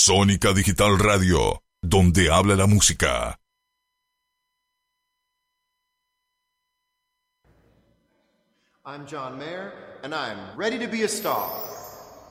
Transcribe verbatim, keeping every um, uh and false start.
Sónica Digital Radio, donde habla la música. I'm John Mayer, and I'm ready to be a star.